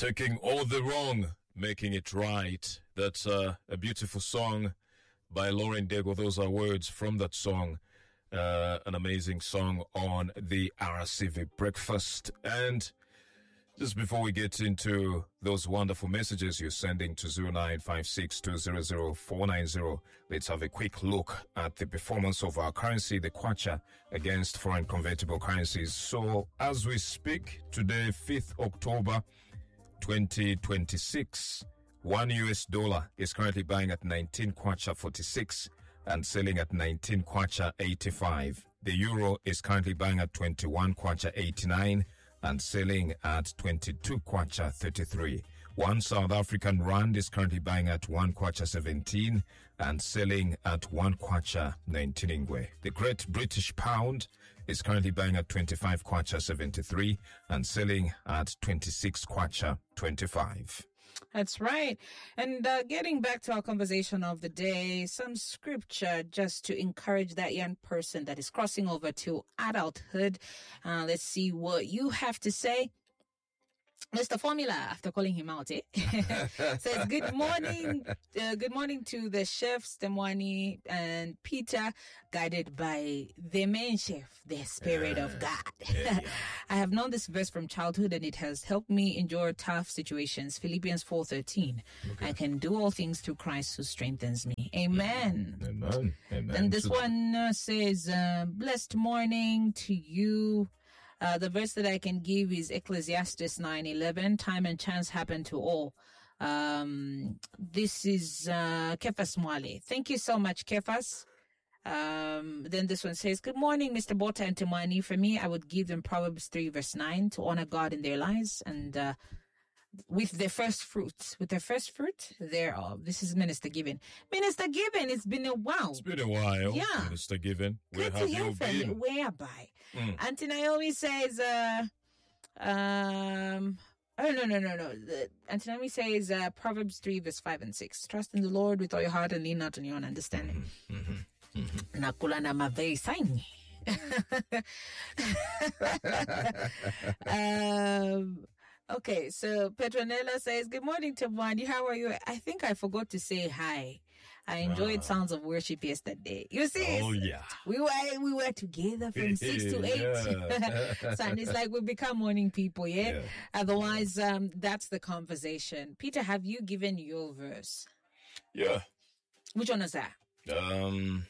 Taking all the wrong, making it right. That's a beautiful song by Lauren Daigle. Those are words from that song. An amazing song on the RCV Breakfast. And just before we get into those wonderful messages you're sending to 0956200490, let's have a quick look at the performance of our currency, the kwacha, against foreign convertible currencies. So as we speak today, 5th October 2026, $1 is currently buying at 19 kwacha 46 and selling at 19 kwacha 85. The euro is currently buying at 21 kwacha 89 and selling at 22 kwacha 33. One South African rand is currently buying at 1 kwacha 17 and selling at 1 kwacha 19 ingwe. The Great British Pound is currently buying at 25 kwacha 73 and selling at 26 kwacha 25. That's right. And getting back to our conversation of the day, some scripture just to encourage that young person that is crossing over to adulthood. Let's see what you have to say. Mr. Formula, after calling him out, says, good morning to the chefs, Temwani and Peter, guided by the main chef, the Spirit of God. I have known this verse from childhood and it has helped me endure tough situations. Philippians 4:13. Okay. I can do all things through Christ who strengthens me. Amen. Amen. Amen. And this one says, blessed morning to you. The verse that I can give is Ecclesiastes 9:11. Time and chance happen to all. This is Kefas Mwale. Thank you so much, Kefas. Then this one says, good morning, Mr. Bota and Timani. For me, I would give them Proverbs 3 verse 9 to honor God in their lives and with their first fruits. With their first fruit thereof. This is Minister Given. Minister Given, it's been a while. It's been a while, yeah. Minister Given. Where Good have to hear you from been? you. Whereby? Auntie Naomi says, no. Auntie Naomi says, Proverbs 3 verse 5 and 6. Trust in the Lord with all your heart and lean not on your own understanding. Nakula na mavei saini. Okay, so Petronella says, good morning, Tabwani. How are you? I think I forgot to say hi. I enjoyed Sounds of Worship yesterday. You see, we were together from 6 to 8. Yeah. So, and it's like we become morning people, yeah? Otherwise, that's the conversation. Peter, have you given your verse? Yeah. Which one is that? Did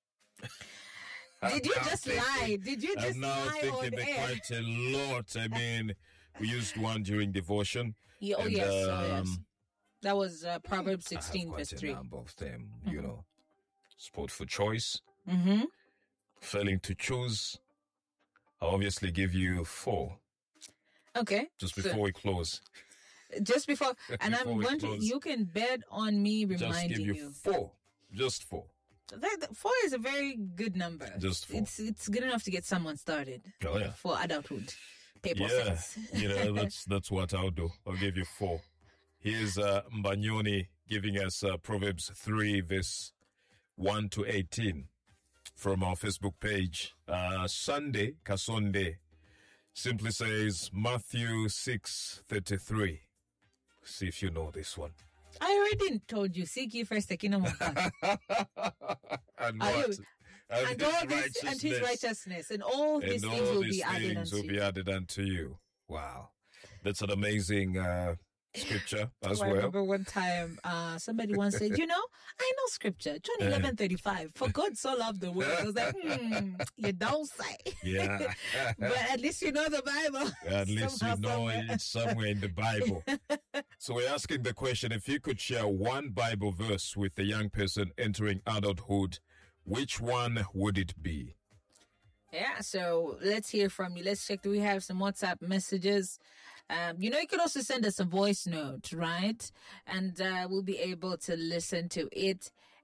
you just lie? Did you just lie on I'm now thinking air? quite a lot. I mean, we used one during devotion. Yeah, yes. That was Proverbs 16 verse 3. A number of them, you know. Sport for choice. Failing to choose. I'll obviously give you 4. Okay. Just before we close. Just before. And I'm going to, you can bet on me reminding Just give you 4. Just 4. 4 is a very good number. Just 4. It's good enough to get someone started. Oh, yeah. For adulthood. Paper says. That's what I'll do. I'll give you 4. Here's Mbanyoni giving us Proverbs 3 verse 1 to 18 from our Facebook page. Sunday Kasonde simply says Matthew 6:33. See if you know this one. I already told you, seek ye first the kingdom of God. And what? And all this and his righteousness, and all these things will be added unto you. Wow. That's an amazing scripture as well. I remember one time somebody once said, I know scripture, John 11:35. For God so loved the world. I was like, you don't say. Yeah. But at least you know the Bible. At least you know it's somewhere in the Bible. So we're asking the question, if you could share one Bible verse with a young person entering adulthood, which one would it be? Yeah, so let's hear from you. Let's check. Do we have some WhatsApp messages? You can also send us a voice note, right? And we'll be able to listen to it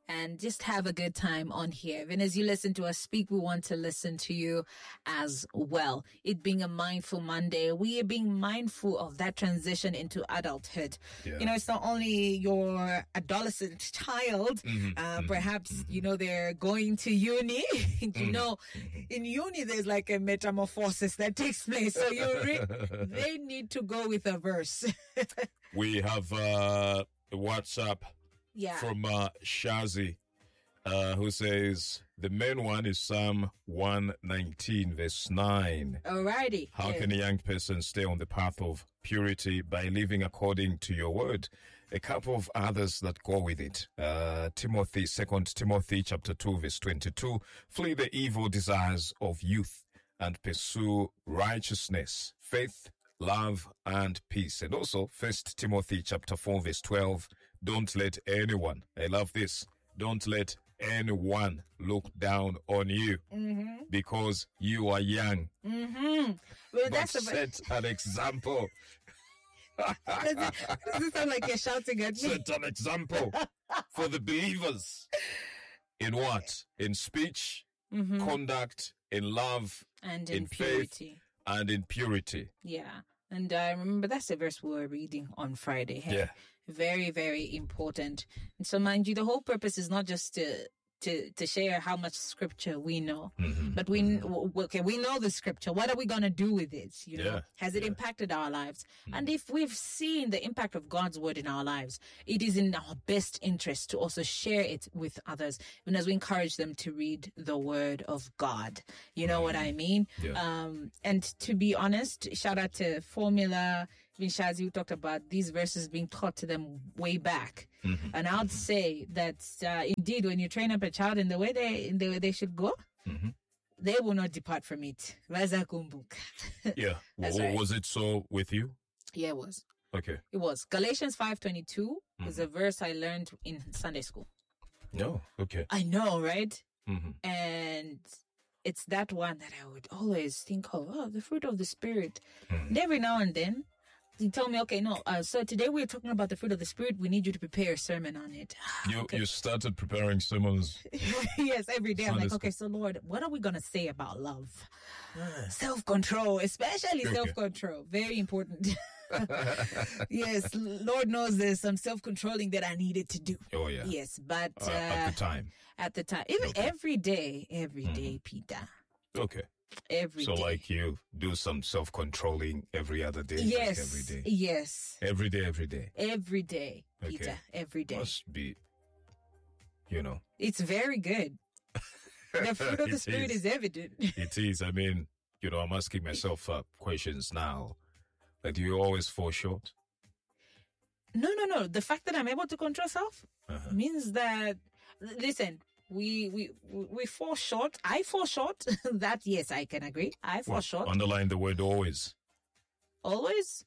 and just have a good time on here. Even as you listen to us speak, we want to listen to you as well. It being a Mindful Monday, we are being mindful of that transition into adulthood. Yeah. You know, it's not only your adolescent child, perhaps, you know, they're going to uni. You know, in uni, there's like a metamorphosis that takes place. So they need to go with a verse. We have WhatsApp from Shazi, who says the main one is Psalm 119, verse 9. Alrighty. How can a young person stay on the path of purity? By living according to your word. A couple of others that go with it. 2 Timothy chapter 2, verse 22. Flee the evil desires of youth and pursue righteousness, faith, love, and peace. And also 1 Timothy chapter 4, verse 12. Don't let anyone, I love this, don't let anyone look down on you because you are young. Well, but set an example. Does it sound like you're shouting at me? Set an example for the believers. In what? In speech, conduct, in love, and in purity. Faith, and in purity. Yeah. And I remember that's the verse we were reading on Friday. Hey? Yeah. Very, very important. And so, mind you, the whole purpose is not just to share how much scripture we know, but we know the scripture. What are we going to do with it? You know, has it impacted our lives? And if we've seen the impact of God's word in our lives, it is in our best interest to also share it with others, even as we encourage them to read the word of God. You know what I mean? Yeah. And to be honest, shout out to Formula, Shazi, who talked about these verses being taught to them way back. And I would say that indeed, when you train up a child in the way they should go, they will not depart from it. Yeah. Right. Was it so with you? Yeah, it was. Okay. It was. Galatians 5:22 is a verse I learned in Sunday school. No. Okay. I know, right? And it's that one that I would always think of, the fruit of the Spirit. And every now and then, you tell me, okay, no, so today we're talking about the fruit of the Spirit. We need you to prepare a sermon on it. You started preparing sermons. Yes, every day. I'm like, okay, so Lord, what are we going to say about love? Self-control, especially self-control. Very important. Yes, Lord knows there's some self-controlling that I needed to do. Oh, yeah. Yes, but at the time. Even every day, Peter. Okay. Every day. So like you do some self-controlling every other day? Yes. Like every day? Yes. Every day? Every day, okay. Peter. Every day. Must be, you know. It's very good. The fruit of the Spirit is evident. It is. I mean, you know, I'm asking myself questions now. Like, do you always fall short? No. The fact that I'm able to control self means that, listen, we fall short. I fall short. That, yes, I can agree. I fall short. Underline the word always. Always?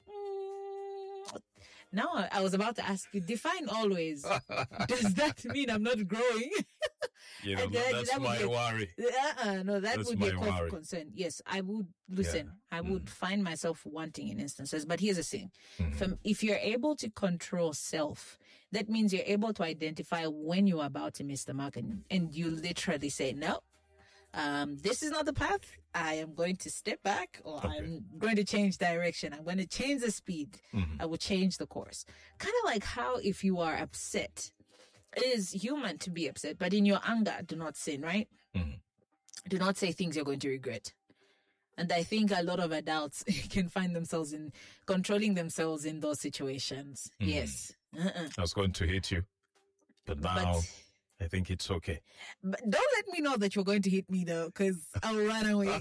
Now, I was about to ask you, define always. Does that mean I'm not growing? You know, that's my worry. No, that would be a cause worry. for concern. Yes, I would, listen, I would find myself wanting in instances. But here's the thing. If you're able to control self, that means you're able to identify when you're about to miss the mark and you literally say, no, this is not the path. I am going to step back, or I'm going to change direction. I'm going to change the speed. I will change the course. Kind of like how if you are upset, it is human to be upset, but in your anger, do not sin, right? Do not say things you're going to regret. And I think a lot of adults can find themselves in controlling themselves in those situations. Yes. I was going to hit you, but now I think it's okay. But don't let me know that you're going to hit me, though, because I'll run away.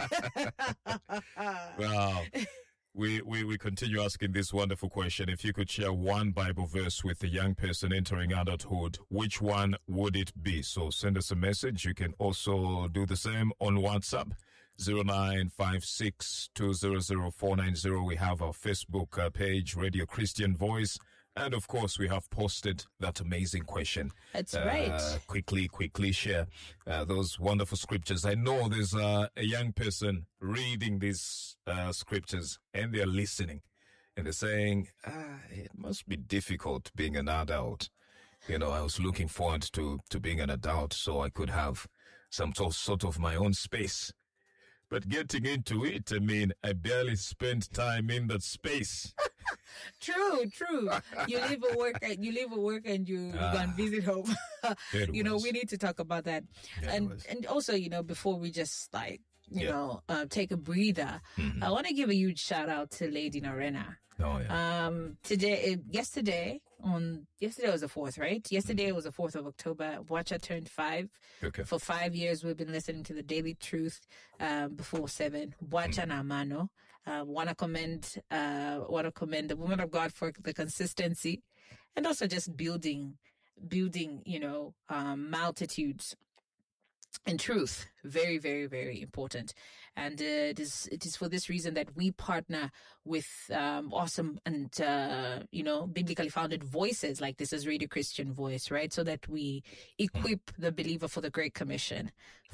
Wow. We continue asking this wonderful question. If you could share one Bible verse with a young person entering adulthood, which one would it be? So send us a message. You can also do the same on WhatsApp, 0956200490. We have our Facebook page, Radio Christian Voice. And of course, we have posted that amazing question. That's right. Quickly share those wonderful scriptures. I know there's a young person reading these scriptures and they're listening and they're saying, it must be difficult being an adult. I was looking forward to being an adult so I could have some sort of my own space. But getting into it, I barely spent time in that space. True. You leave a work and you go and visit home. We need to talk about that. And also, before we just take a breather, I want to give a huge shout out to Lady Norena. Oh yeah. Yesterday was the 4th, right? Yesterday was the 4th of October. Watcha turned 5. Okay. For 5 years, we've been listening to the Daily Truth before 7. Watcha Namano. Want to commend the woman of God for the consistency, and also just building, multitudes in truth. Very, very, very important. And it is for this reason that we partner with awesome and biblically founded voices like this is Radio Christian Voice, right? So that we equip the believer for the Great Commission,